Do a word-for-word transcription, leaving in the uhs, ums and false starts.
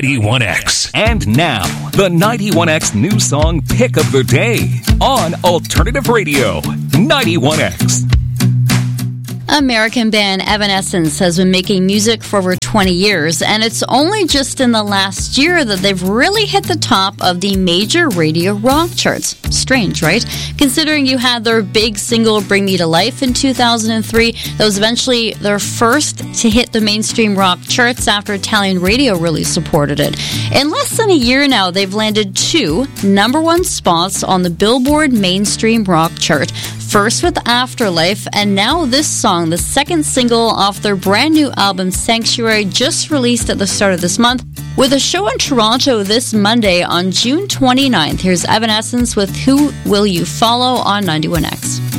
ninety-one X. And now, the ninety-one X new song pick of the day on Alternative Radio, ninety-one X. American band Evanescence has been making music for over twenty years, and it's only just in the last year that they've really hit the top of the major radio rock charts. Strange, right? Considering you had their big single Bring Me to Life in two thousand three, that was eventually their first to hit the mainstream rock charts after Italian radio really supported it. In less than a year now, they've landed two number one spots on the Billboard mainstream rock chart. First with Afterlife, and now this song, the second single off their brand new album Sanctuary, just released at the start of this month, with a show in Toronto this Monday on June twenty-ninth. Here's Evanescence with Who Will You Follow on ninety-one X.